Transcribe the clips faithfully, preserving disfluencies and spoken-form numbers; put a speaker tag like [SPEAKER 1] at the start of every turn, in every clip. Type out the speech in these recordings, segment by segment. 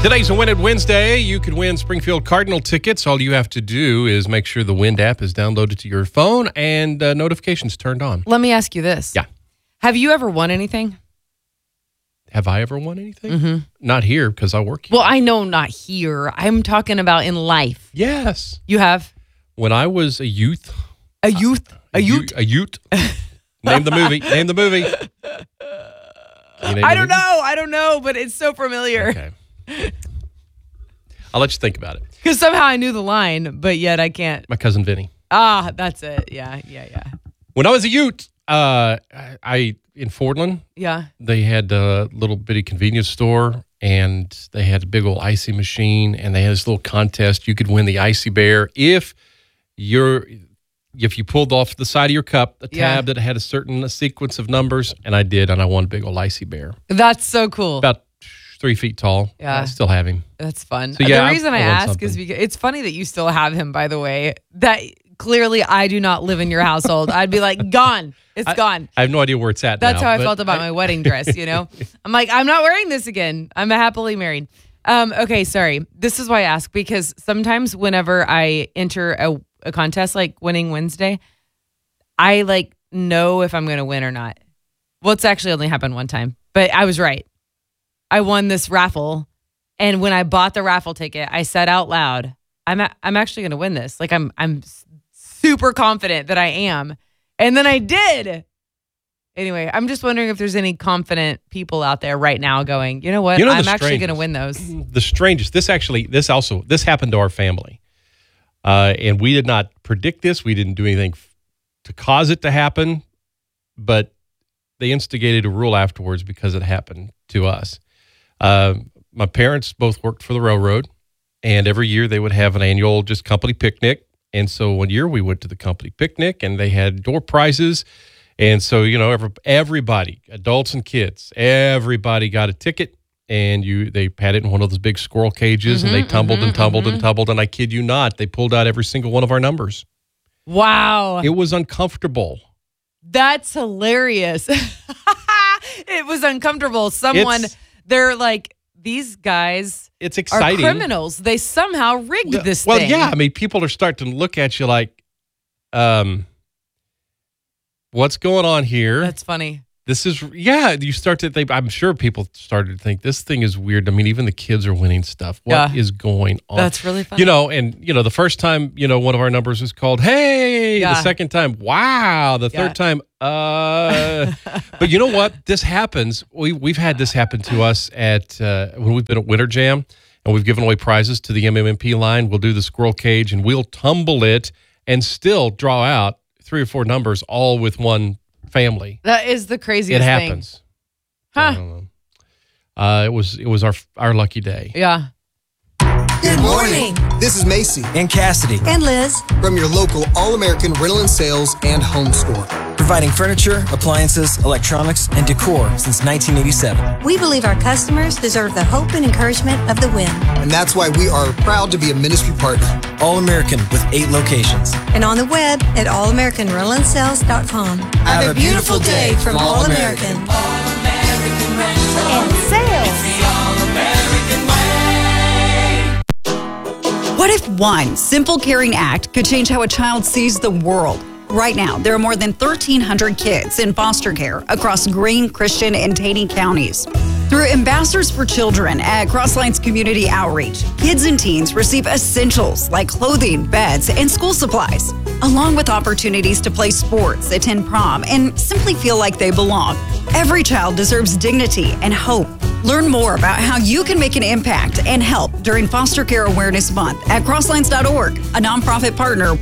[SPEAKER 1] Today's a Win It Wednesday. You could win Springfield Cardinal tickets. All you have to do is make sure the Wind app is downloaded to your phone and uh, notifications turned on.
[SPEAKER 2] Let me ask you this.
[SPEAKER 1] Yeah.
[SPEAKER 2] Have you ever won anything?
[SPEAKER 1] Have I ever won anything?
[SPEAKER 2] Mm-hmm.
[SPEAKER 1] Not here because I work here.
[SPEAKER 2] Well, I know not here. I'm talking about in life.
[SPEAKER 1] Yes.
[SPEAKER 2] You have?
[SPEAKER 1] When I was a youth.
[SPEAKER 2] A youth? A, a youth?
[SPEAKER 1] A youth. Name the movie. Name the movie.
[SPEAKER 2] I don't movie? know. I don't know, but it's so familiar.
[SPEAKER 1] Okay. I'll let you think about it.
[SPEAKER 2] Because somehow I knew the line, but yet I can't.
[SPEAKER 1] My cousin Vinny.
[SPEAKER 2] Ah, that's it. Yeah, yeah, yeah.
[SPEAKER 1] When I was a youth, uh, I in Fordland,
[SPEAKER 2] yeah,
[SPEAKER 1] they had a little bitty convenience store, and they had a big old icy machine, and they had this little contest. You could win the Icy Bear if you're if you pulled off the side of your cup a tab
[SPEAKER 2] yeah.
[SPEAKER 1] that had a certain sequence of numbers, and I did, and I won a big old Icy Bear.
[SPEAKER 2] That's so cool.
[SPEAKER 1] About three feet tall.
[SPEAKER 2] Yeah.
[SPEAKER 1] I still have him.
[SPEAKER 2] That's fun.
[SPEAKER 1] So, yeah,
[SPEAKER 2] the reason
[SPEAKER 1] I,
[SPEAKER 2] I,
[SPEAKER 1] I
[SPEAKER 2] ask
[SPEAKER 1] something.
[SPEAKER 2] is because it's funny that you still have him, by the way. That clearly I do not live in your household. I'd be like, gone. It's
[SPEAKER 1] I,
[SPEAKER 2] gone.
[SPEAKER 1] I have no idea where it's at
[SPEAKER 2] That's
[SPEAKER 1] now,
[SPEAKER 2] how I felt about I, my wedding dress, you know? I'm like, I'm not wearing this again. I'm happily married. Um, okay, sorry. This is why I ask, because sometimes whenever I enter a, a contest like Winning Wednesday, I like know if I'm going to win or not. Well, it's actually only happened one time, but I was right. I won this raffle, and when I bought the raffle ticket, I said out loud, "I'm a- I'm actually going to win this. Like I'm I'm super confident that I am." And then I did. Anyway, I'm just wondering if there's any confident people out there right now going, "You know what?
[SPEAKER 1] You know,
[SPEAKER 2] I'm actually going to win those."
[SPEAKER 1] The strangest. This actually, this also, this happened to our family, uh, and we did not predict this. We didn't do anything f- to cause it to happen, but they instigated a rule afterwards because it happened to us. Uh, my parents both worked for the railroad, and every year they would have an annual just company picnic. And so one year we went to the company picnic, and they had door prizes. And so, you know, every, everybody, adults and kids, everybody got a ticket, and you they had it in one of those big squirrel cages,
[SPEAKER 2] Mm-hmm,
[SPEAKER 1] and they tumbled
[SPEAKER 2] mm-hmm,
[SPEAKER 1] and tumbled
[SPEAKER 2] mm-hmm.
[SPEAKER 1] and tumbled. And I kid you not, they pulled out every single one of our numbers.
[SPEAKER 2] Wow.
[SPEAKER 1] It was uncomfortable.
[SPEAKER 2] That's hilarious. It was uncomfortable. Someone,
[SPEAKER 1] It's,
[SPEAKER 2] they're like, these guys
[SPEAKER 1] it's exciting.
[SPEAKER 2] are criminals. They somehow rigged this
[SPEAKER 1] well,
[SPEAKER 2] thing.
[SPEAKER 1] yeah. I mean, people are starting to look at you like, um, what's going on here?
[SPEAKER 2] That's funny.
[SPEAKER 1] This is, yeah, you start to think, I'm sure people started to think this thing is weird. I mean, even the kids are winning stuff. What
[SPEAKER 2] Yeah.
[SPEAKER 1] is going on?
[SPEAKER 2] That's really funny.
[SPEAKER 1] You know, and, you know, the first time, you know, one of our numbers was called, hey,
[SPEAKER 2] Yeah.
[SPEAKER 1] the second time, wow, the third
[SPEAKER 2] Yeah.
[SPEAKER 1] time, uh, but you know what? This happens. We, we've had this happen to us at, uh, when we've been at Winter Jam, and we've given away prizes to the M M M P line. We'll do the squirrel cage, and we'll tumble it and still draw out three or four numbers all with one family.
[SPEAKER 2] That is the craziest
[SPEAKER 1] It
[SPEAKER 2] thing.
[SPEAKER 1] happens.
[SPEAKER 2] Huh.
[SPEAKER 1] I don't know. Uh, it was it was our our lucky day.
[SPEAKER 2] Yeah.
[SPEAKER 3] Good morning. This is Macy
[SPEAKER 4] and Cassidy
[SPEAKER 5] and Liz
[SPEAKER 3] from your local All-American Rental and Sales and Home Store.
[SPEAKER 4] providing furniture, appliances, electronics, and decor since nineteen eighty-seven.
[SPEAKER 5] We believe our customers deserve the hope and encouragement of the Win.
[SPEAKER 3] And that's why we are proud to be a ministry partner.
[SPEAKER 4] All-American with eight locations.
[SPEAKER 5] And on the web at all american rental and sales dot com.
[SPEAKER 3] Have a beautiful day from All-American.
[SPEAKER 5] All-American Rental and Sales.
[SPEAKER 6] What if one simple, caring act could change how a child sees the world? Right now, there are more than thirteen hundred kids in foster care across Greene, Christian, and Taney counties. Through Ambassadors for Children at Crosslines Community Outreach, kids and teens receive essentials like clothing, beds, and school supplies, along with opportunities to play sports, attend prom, and simply feel like they belong. Every child deserves dignity and hope. Learn more about how you can make an impact and help during Foster Care Awareness Month at crosslines dot org, a nonprofit partner.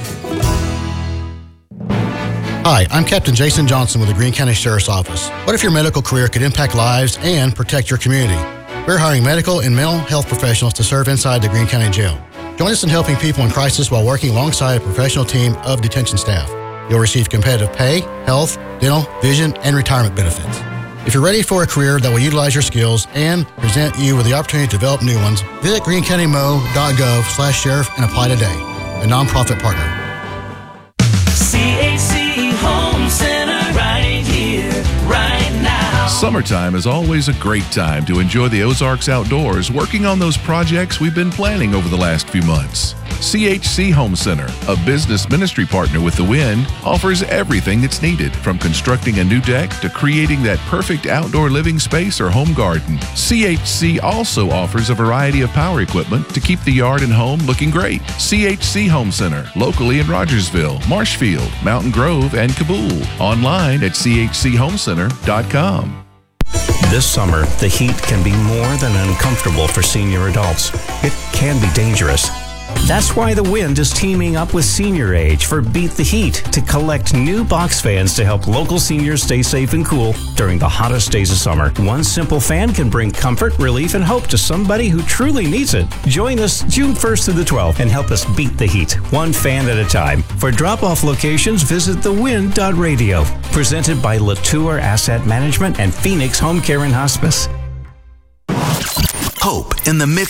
[SPEAKER 7] Hi, I'm Captain Jason Johnson with the Greene County Sheriff's Office. What if your medical career could impact lives and protect your community? We're hiring medical and mental health professionals to serve inside the Greene County Jail. Join us in helping people in crisis while working alongside a professional team of detention staff. You'll receive competitive pay, health, dental, vision, and retirement benefits. If you're ready for a career that will utilize your skills and present you with the opportunity to develop new ones, visit green county mo dot gov slash sheriff and apply today. A nonprofit partner.
[SPEAKER 8] C A C Home Center right here, right now. Summertime is always a great time to enjoy the Ozarks outdoors, working on those projects we've been planning over the last few months. C H C Home Center, a business ministry partner with The Wind, offers everything that's needed, from constructing a new deck to creating that perfect outdoor living space or home garden. C H C also offers a variety of power equipment to keep the yard and home looking great. C H C Home Center, locally in Rogersville, Marshfield, Mountain Grove, and Kabul. Online at c h c home center dot com.
[SPEAKER 9] This summer, the heat can be more than uncomfortable for senior adults. It can be dangerous. That's why The Wind is teaming up with Senior Age for Beat the Heat to collect new box fans to help local seniors stay safe and cool during the hottest days of summer. One simple fan can bring comfort, relief, and hope to somebody who truly needs it. Join us June first through the twelfth and help us beat the heat, one fan at a time. For drop-off locations, visit the wind dot radio. Presented by Latour Asset Management and Phoenix Home Care and Hospice.
[SPEAKER 10] Hope in the midst